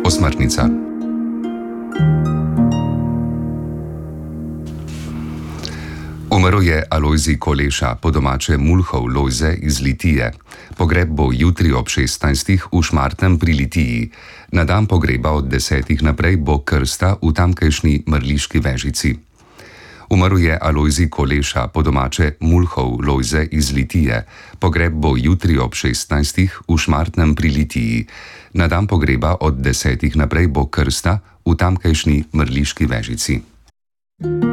Osmrtnica. Umrl je Alojzij Koleša, po domače Mulhov Lojze iz Litije. Pogreb bo jutri ob 16. v Šmartnem pri Litiji. Na dan pogreba od 10. naprej bo krsta v tamkajšnji Mrliški Vežici. Umrl je Alojzij Koleša, po domače Mulhov Lojze iz Litije. Pogreb bo jutri ob 16. v Šmartnem pri Litiji. Na dan pogreba od 10. naprej bo krsta v tamkajšnji Mrliški Vežici.